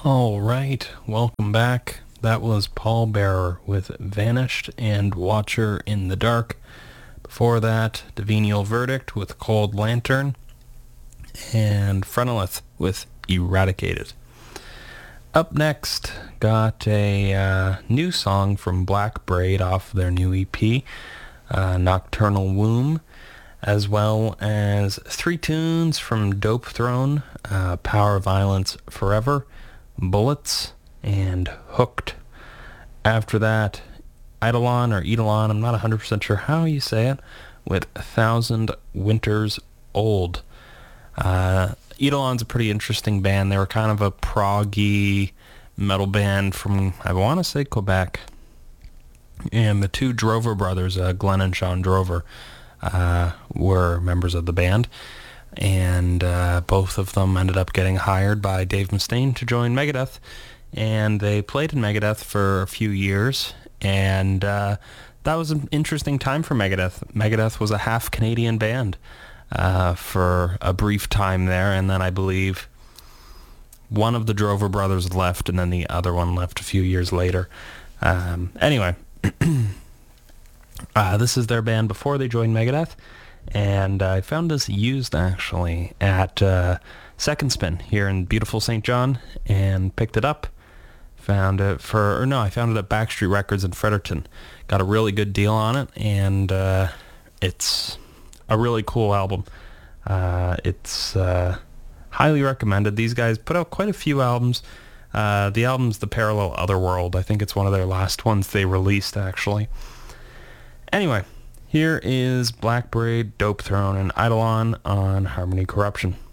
All right, welcome back. That was Paul Bearer with Vanished and Watcher in the Dark. Before that, Divinial Verdict with Cold Lantern and Frenolith with Eradicated. Up next, got a new song from Black Braid off their new EP, Nocturnal Womb, as well as 3 tunes from Dope Throne, Power Violence Forever, Bullets, and Hooked. After that, Eidolon or Eidolon, I'm not 100% sure how you say it, with 1,000 Winters Old. Eidolon's a pretty interesting band. They were kind of a proggy metal band from, I want to say, Quebec. And the 2 Drover brothers, Glenn and Sean Drover, were members of the band. And both of them ended up getting hired by Dave Mustaine to join Megadeth. And they played in Megadeth for a few years. And that was an interesting time for Megadeth. Megadeth was a half Canadian band for a brief time there. And then I believe one of the Drover brothers left, and then the other one left a few years later. Anyway, this is their band before they joined Megadeth. And I found this used, actually, at Second Spin here in beautiful St. John, and picked it up. I found it at Backstreet Records in Fredericton. Got a really good deal on it, and it's a really cool album. It's highly recommended. These guys put out quite a few albums. The album's The Parallel Otherworld. I think it's one of their last ones they released, actually. Anyway, here is Black Braid, Dope Throne, and Eidolon on Harmony Corruption.